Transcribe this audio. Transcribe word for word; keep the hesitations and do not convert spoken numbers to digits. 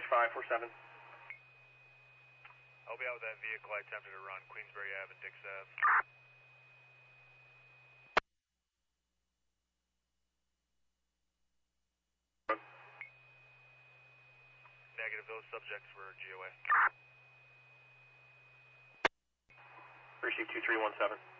five four seven. I'll be out with that vehicle I attempted to run Queensbury Ave and Dix Ave. Negative, those subjects were G O A. Receive two three one seven.